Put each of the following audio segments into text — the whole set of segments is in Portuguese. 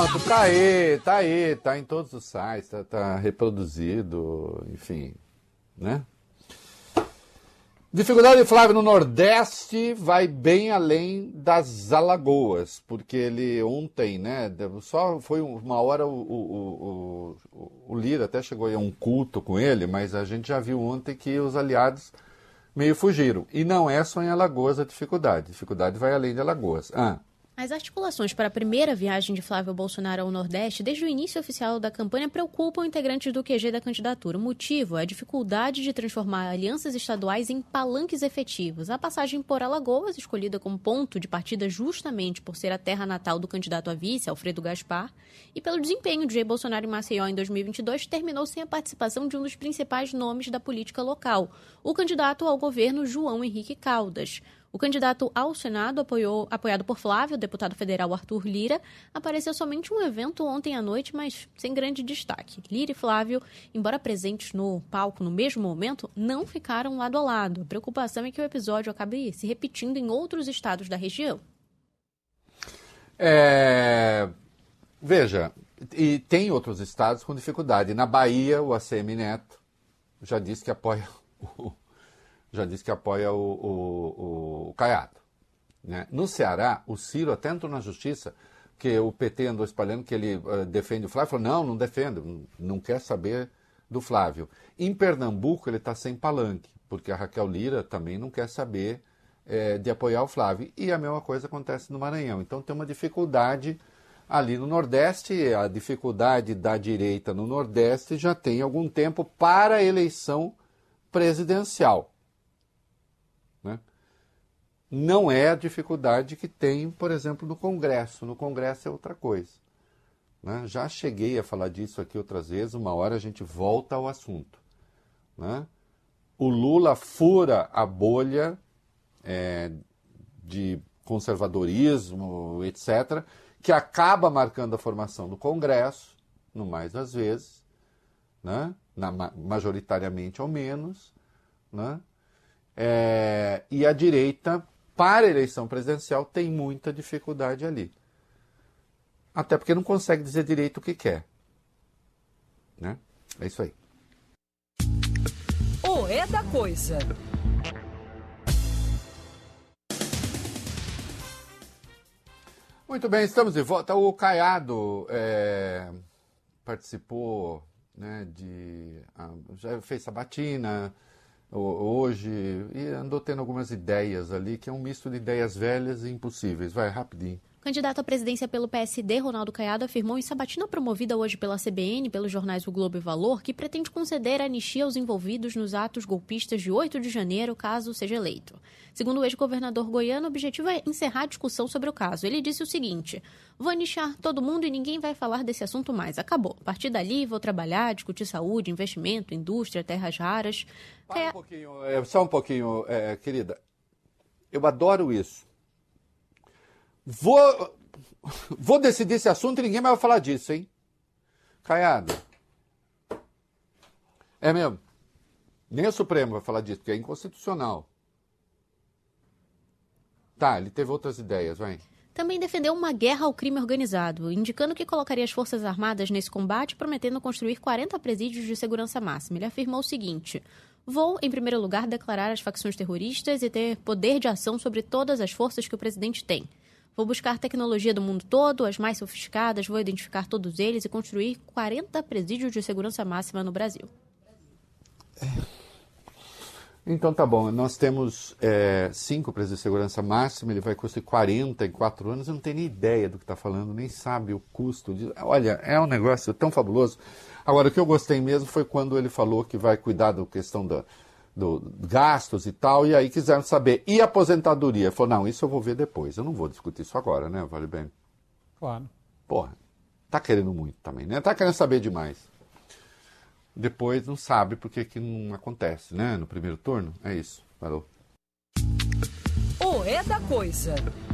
Pronto, tá aí, tá em todos os sites, tá reproduzido, enfim, né? Dificuldade de Flávio no Nordeste vai bem além das Alagoas, porque ele ontem, né, só foi uma hora o Lira até chegou a um culto com ele, mas a gente já viu ontem que os aliados meio fugiram. E não é só em Alagoas a dificuldade vai além de Alagoas. As articulações para a primeira viagem de Flávio Bolsonaro ao Nordeste, desde o início oficial da campanha, preocupam integrantes do QG da candidatura. O motivo é a dificuldade de transformar alianças estaduais em palanques efetivos. A passagem por Alagoas, escolhida como ponto de partida justamente por ser a terra natal do candidato a vice, Alfredo Gaspar, e pelo desempenho de Jair Bolsonaro em Maceió em 2022, terminou sem a participação de um dos principais nomes da política local, o candidato ao governo João Henrique Caldas. O candidato ao Senado, apoiado por Flávio, o deputado federal Arthur Lira, apareceu somente em um evento ontem à noite, mas sem grande destaque. Lira e Flávio, embora presentes no palco no mesmo momento, não ficaram lado a lado. A preocupação é que o episódio acabe se repetindo em outros estados da região. Veja, e tem outros estados com dificuldade. Na Bahia, o ACM Neto já disse que apoia o Caiado. Né? No Ceará, o Ciro até entrou na justiça, porque o PT andou espalhando que ele defende o Flávio, falou, não defendo, não quer saber do Flávio. Em Pernambuco, ele está sem palanque, porque a Raquel Lira também não quer saber de apoiar o Flávio. E a mesma coisa acontece no Maranhão. Então tem uma dificuldade ali no Nordeste, a dificuldade da direita no Nordeste já tem algum tempo para a eleição presidencial. Né? Não é a dificuldade que tem, por exemplo, no Congresso. No Congresso é outra coisa. Né? Já cheguei a falar disso aqui outras vezes, uma hora a gente volta ao assunto. Né? O Lula fura a bolha de conservadorismo, etc., que acaba marcando a formação do Congresso, no mais das vezes, né? Majoritariamente ao menos, né? E a direita, para a eleição presidencial, tem muita dificuldade ali. Até porque não consegue dizer direito o que quer. Né? É isso aí. É da coisa. Muito bem, estamos de volta. O Caiado participou, né, já fez sabatina hoje e andou tendo algumas ideias ali, que é um misto de ideias velhas e impossíveis. Vai, rapidinho. Candidato à presidência pelo PSD, Ronaldo Caiado afirmou em sabatina promovida hoje pela CBN, pelos jornais O Globo e Valor, que pretende conceder anistia aos envolvidos nos atos golpistas de 8 de janeiro, caso seja eleito. Segundo o ex-governador goiano, o objetivo é encerrar a discussão sobre o caso. Ele disse o seguinte: vou anistiar todo mundo e ninguém vai falar desse assunto mais. Acabou. A partir dali, vou trabalhar, discutir saúde, investimento, indústria, terras raras. Só um pouquinho, querida. Eu adoro isso. Vou decidir esse assunto e ninguém mais vai falar disso, hein? Caiado. É mesmo? Nem o Supremo vai falar disso, porque é inconstitucional. Tá, ele teve outras ideias, vai. Também defendeu uma guerra ao crime organizado, indicando que colocaria as Forças Armadas nesse combate, prometendo construir 40 presídios de segurança máxima. Ele afirmou o seguinte: vou, em primeiro lugar, declarar as facções terroristas e ter poder de ação sobre todas as forças que o presidente tem. Vou buscar tecnologia do mundo todo, as mais sofisticadas, vou identificar todos eles e construir 40 presídios de segurança máxima no Brasil. Então tá bom, nós temos 5 presídios de segurança máxima, ele vai construir 40 em 4 anos, eu não tenho nem ideia do que está falando, nem sabe o custo disso. Olha, é um negócio tão fabuloso. Agora, o que eu gostei mesmo foi quando ele falou que vai cuidar da questão dos gastos e tal, e aí quiseram saber. E a aposentadoria? Falou, não, isso eu vou ver depois. Eu não vou discutir isso agora, né, Vale Bem? Claro. Porra, tá querendo muito também, né? Tá querendo saber demais. Depois não sabe por que não acontece, né? No primeiro turno. É isso. Falou. É da coisa.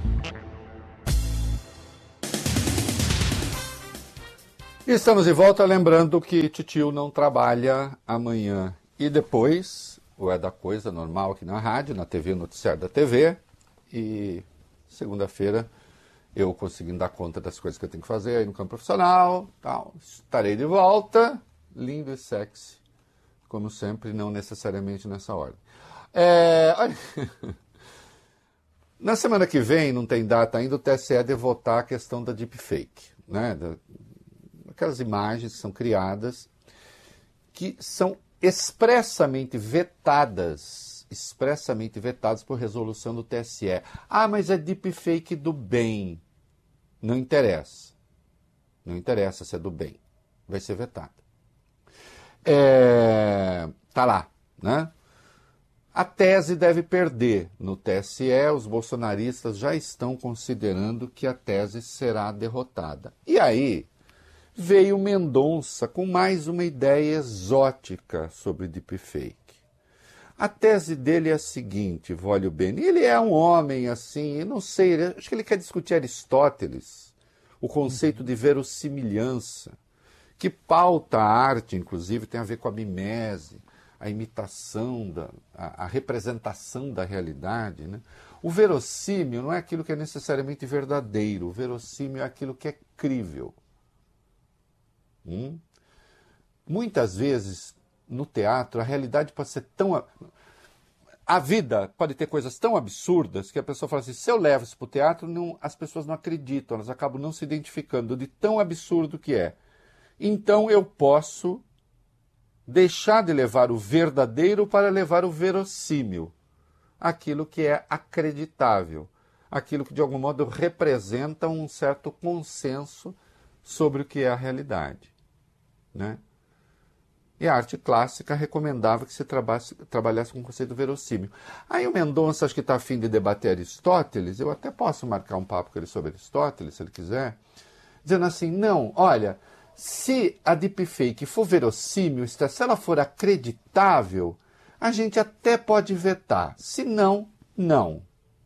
Estamos de volta, lembrando que Titio não trabalha amanhã e depois... É da coisa normal aqui na rádio, na TV, noticiário da TV. E segunda-feira eu conseguindo dar conta das coisas que eu tenho que fazer aí no campo profissional, tal, estarei de volta, lindo e sexy, como sempre, não necessariamente nessa ordem. Olha, na semana que vem, não tem data ainda, o TSE deve votar a questão da deepfake, né? Aquelas imagens que são criadas, que são expressamente vetadas por resolução do TSE. Ah, mas é deepfake do bem. Não interessa. Não interessa se é do bem. Vai ser vetado. Tá lá, né? A tese deve perder no TSE. Os bolsonaristas já estão considerando que a tese será derrotada. E aí veio Mendonça com mais uma ideia exótica sobre deepfake. A tese dele é a seguinte, Vólio Bene, ele é um homem assim, eu não sei, acho que ele quer discutir Aristóteles, o conceito de verossimilhança, que pauta a arte, inclusive, tem a ver com a mimese, a imitação, a representação da realidade, né? O verossímil não é aquilo que é necessariamente verdadeiro, o verossímil é aquilo que é crível. Muitas vezes, no teatro, a realidade pode ser tão... A vida pode ter coisas tão absurdas que a pessoa fala assim, se eu levo isso para o teatro, as pessoas não acreditam, elas acabam não se identificando de tão absurdo que é. Então eu posso deixar de levar o verdadeiro para levar o verossímil, aquilo que é acreditável, aquilo que de algum modo representa um certo consenso sobre o que é a realidade, né? E a arte clássica recomendava que se trabalhasse com o conceito verossímil. Aí o Mendonça, acho que está a fim de debater Aristóteles, eu até posso marcar um papo com ele sobre Aristóteles, se ele quiser, dizendo assim, não, olha, se a deepfake for verossímil, se ela for acreditável, a gente até pode vetar, se não, não.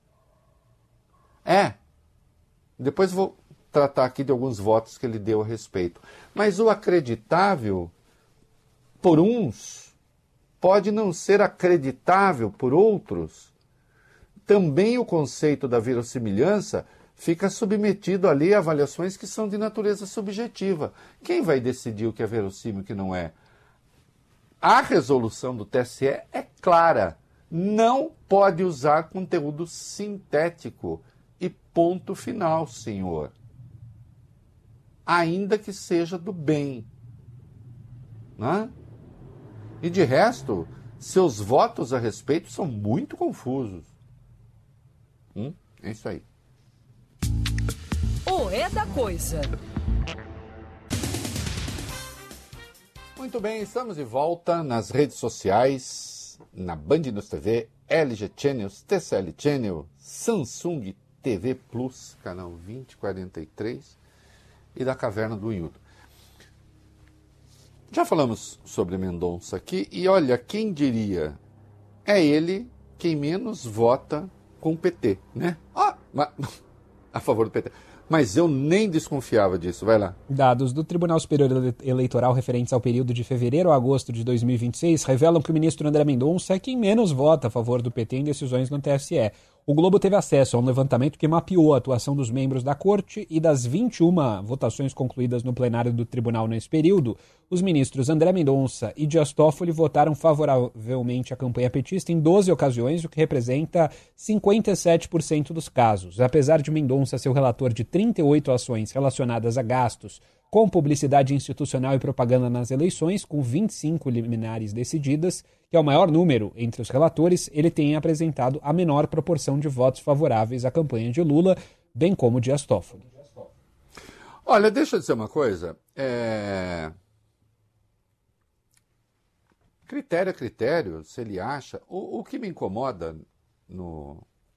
Depois vou tratar aqui de alguns votos que ele deu a respeito. Mas o acreditável, por uns, pode não ser acreditável por outros. Também o conceito da verossimilhança fica submetido ali a avaliações que são de natureza subjetiva. Quem vai decidir o que é verossímil e o que não é? A resolução do TSE é clara. Não pode usar conteúdo sintético. E ponto final, senhor. Ainda que seja do bem. Né? E de resto, seus votos a respeito são muito confusos. É isso aí. O É da Coisa. Muito bem, estamos de volta nas redes sociais, na Band News TV, LG Channels, TCL Channel, Samsung TV Plus, canal 2043 e da Caverna do Inhuto. Já falamos sobre Mendonça aqui e olha, quem diria, é ele quem menos vota com o PT, né? A favor do PT. Mas eu nem desconfiava disso, vai lá. Dados do Tribunal Superior Eleitoral referentes ao período de fevereiro a agosto de 2026 revelam que o ministro André Mendonça é quem menos vota a favor do PT em decisões no TSE. O Globo teve acesso a um levantamento que mapeou a atuação dos membros da Corte e das 21 votações concluídas no plenário do tribunal nesse período, os ministros André Mendonça e Dias Toffoli votaram favoravelmente à campanha petista em 12 ocasiões, o que representa 57% dos casos. Apesar de Mendonça ser o relator de 38 ações relacionadas a gastos com publicidade institucional e propaganda nas eleições, com 25 liminares decididas, que é o maior número entre os relatores, ele tem apresentado a menor proporção de votos favoráveis à campanha de Lula, bem como Dias Toffoli. Olha, deixa eu dizer uma coisa. Critério a critério, se ele acha... O que me incomoda no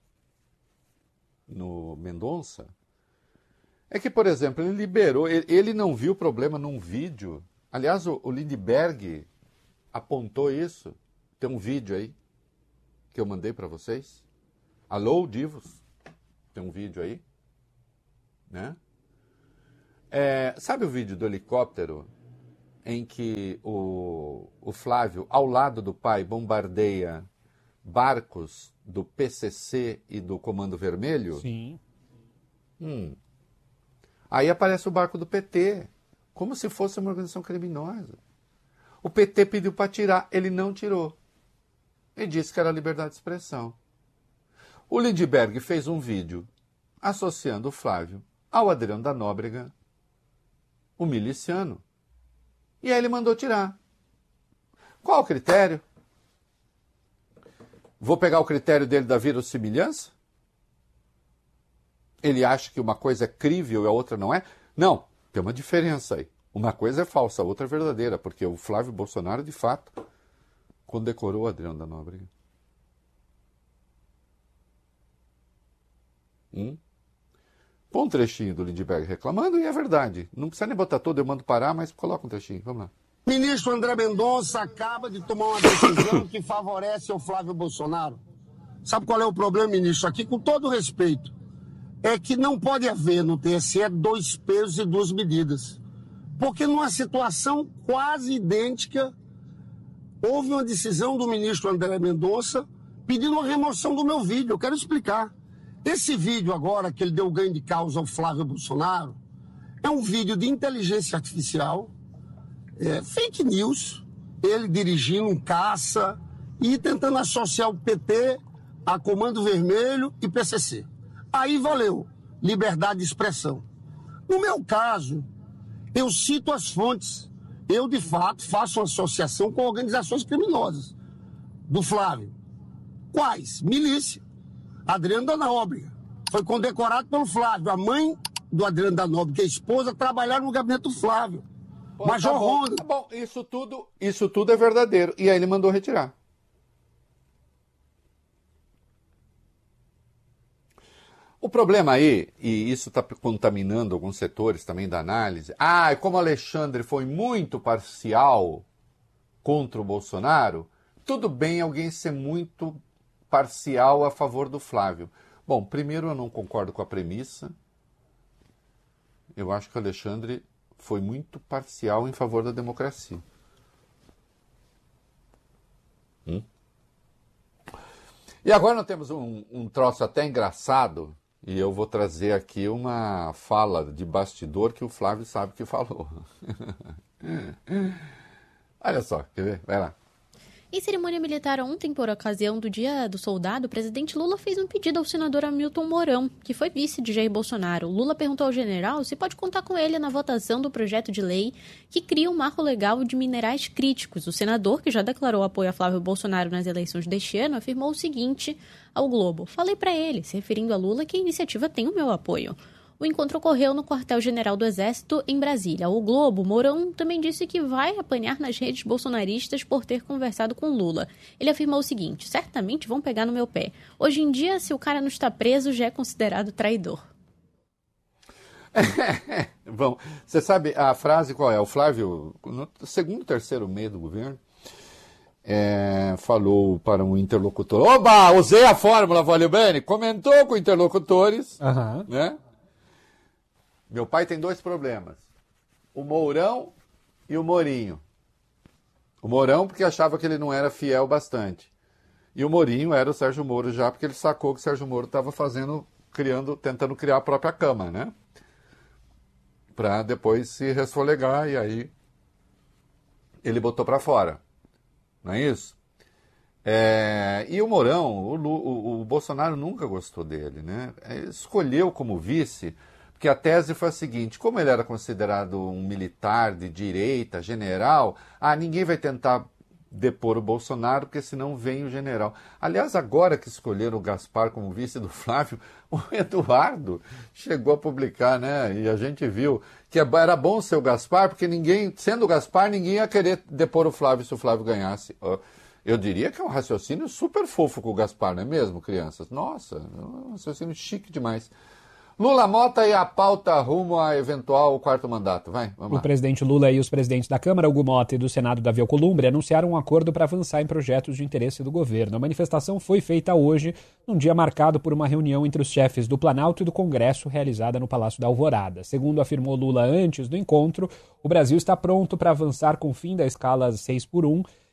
Mendonça é que, por exemplo, ele liberou... Ele não viu o problema num vídeo. Aliás, o Lindbergh apontou isso. Tem um vídeo aí que eu mandei para vocês. Alô, divos? Tem um vídeo aí. Né? Sabe o vídeo do helicóptero em que o Flávio, ao lado do pai, bombardeia barcos do PCC e do Comando Vermelho? Sim. Aí aparece o barco do PT, como se fosse uma organização criminosa. O PT pediu para tirar, ele não tirou. E disse que era liberdade de expressão. O Lindbergh fez um vídeo associando o Flávio ao Adriano da Nóbrega, o miliciano. E aí ele mandou tirar. Qual o critério? Vou pegar o critério dele da verossimilhança? Ele acha que uma coisa é crível e a outra não é? Não, tem uma diferença aí. Uma coisa é falsa, a outra é verdadeira, porque o Flávio Bolsonaro, de fato, condecorou o Adriano da Nóbrega. Põe um trechinho do Lindbergh reclamando e é verdade. Não precisa nem botar todo, eu mando parar, mas coloca um trechinho, vamos lá. O ministro André Mendonça acaba de tomar uma decisão que favorece o Flávio Bolsonaro. Sabe qual é o problema, ministro? Aqui, com todo respeito, é que não pode haver no TSE 2 pesos e 2 medidas. Porque numa situação quase idêntica, houve uma decisão do ministro André Mendonça pedindo a remoção do meu vídeo. Eu quero explicar. Esse vídeo agora, que ele deu ganho de causa ao Flávio Bolsonaro, é um vídeo de inteligência artificial, fake news, ele dirigindo um caça e tentando associar o PT a Comando Vermelho e PCC. Aí valeu, liberdade de expressão. No meu caso, eu cito as fontes. Eu, de fato, faço uma associação com organizações criminosas do Flávio. Quais? Milícia. Adriano da Nóbrega. Foi condecorado pelo Flávio. A mãe do Adriano da Nóbrega, que é a esposa, trabalharam no gabinete do Flávio. Pô, Major Ronda. Tá bom, isso tudo é verdadeiro. E aí ele mandou retirar. O problema aí, e isso está contaminando alguns setores também da análise, como o Alexandre foi muito parcial contra o Bolsonaro, tudo bem alguém ser muito parcial a favor do Flávio. Bom, primeiro eu não concordo com a premissa. Eu acho que o Alexandre foi muito parcial em favor da democracia. E agora nós temos um troço até engraçado. E eu vou trazer aqui uma fala de bastidor que o Flávio sabe que falou. Olha só, quer ver? Vai lá. Em cerimônia militar ontem, por ocasião do Dia do Soldado, o presidente Lula fez um pedido ao senador Hamilton Mourão, que foi vice de Jair Bolsonaro. Lula perguntou ao general se pode contar com ele na votação do projeto de lei que cria um marco legal de minerais críticos. O senador, que já declarou apoio a Flávio Bolsonaro nas eleições deste ano, afirmou o seguinte ao Globo: "Falei para ele, se referindo a Lula, que a iniciativa tem o meu apoio." O encontro ocorreu no quartel-general do Exército, em Brasília. Ao Globo, Mourão também disse que vai apanhar nas redes bolsonaristas por ter conversado com Lula. Ele afirmou o seguinte: "Certamente vão pegar no meu pé. Hoje em dia, se o cara não está preso, já é considerado traidor." Bom, você sabe a frase qual é? O Flávio, no segundo, terceiro mês do governo, falou para um interlocutor: "Oba, usei a fórmula, valeu bem", comentou com interlocutores, né? Meu pai tem 2 problemas, o Mourão e o Mourinho. O Mourão porque achava que ele não era fiel bastante. E o Mourinho era o Sérgio Moro já, porque ele sacou que o Sérgio Moro estava tentando criar a própria cama, né? Para depois se resfolegar, e aí ele botou para fora. Não é isso? E o Mourão, o Bolsonaro nunca gostou dele, né? Ele escolheu como vice, porque a tese foi a seguinte: como ele era considerado um militar de direita, general, ninguém vai tentar depor o Bolsonaro, porque senão vem o general. Aliás, agora que escolheram o Gaspar como vice do Flávio, o Eduardo chegou a publicar, né? E a gente viu que era bom ser o Gaspar, porque sendo o Gaspar, ninguém ia querer depor o Flávio se o Flávio ganhasse. Eu diria que é um raciocínio super fofo com o Gaspar, não é mesmo, crianças? Nossa, é um raciocínio chique demais. Lula Mota e a pauta rumo a eventual 4º mandato. Vamos lá. O presidente Lula e os presidentes da Câmara, Hugo Mota, e do Senado, Davi Alcolumbre, anunciaram um acordo para avançar em projetos de interesse do governo. A manifestação foi feita hoje, num dia marcado por uma reunião entre os chefes do Planalto e do Congresso, realizada no Palácio da Alvorada. Segundo afirmou Lula antes do encontro, o Brasil está pronto para avançar com o fim da escala 6x1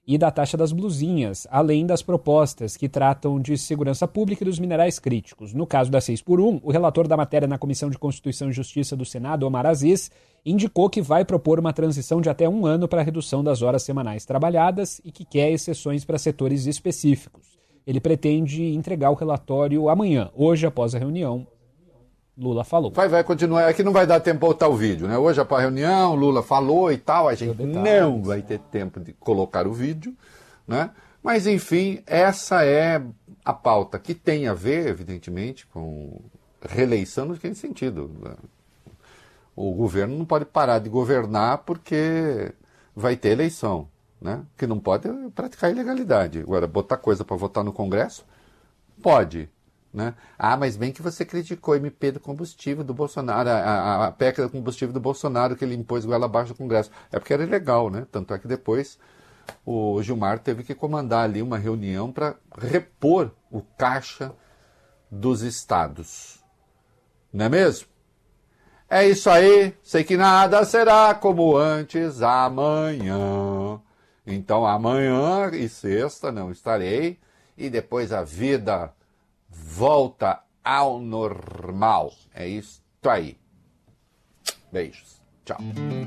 e da taxa das blusinhas, além das propostas que tratam de segurança pública e dos minerais críticos. No caso da 6x1, o relator da matéria na Comissão de Constituição e Justiça do Senado, Omar Aziz, indicou que vai propor uma transição de até 1 ano para a redução das horas semanais trabalhadas e que quer exceções para setores específicos. Ele pretende entregar o relatório amanhã, hoje após a reunião. Lula falou. Vai continuar, é que não vai dar tempo para botar o vídeo, né? Hoje após a reunião, Lula falou e tal, a gente não vai ter tempo de colocar o vídeo, né? Mas, enfim, essa é a pauta que tem a ver, evidentemente, com reeleição no que sentido. O governo não pode parar de governar porque vai ter eleição, né? Que não pode praticar ilegalidade. Agora, botar coisa para votar no Congresso, pode. Né? Ah, mas bem que você criticou o MP do combustível do Bolsonaro, a PEC do combustível do Bolsonaro, que ele impôs goela abaixo do Congresso. É porque era ilegal, né? Tanto é que depois o Gilmar teve que comandar ali uma reunião para repor o caixa dos estados. Não é mesmo? É isso aí, sei que nada será como antes amanhã. Então amanhã e sexta não estarei, e depois a vida volta ao normal. É isso aí. Beijos. Tchau.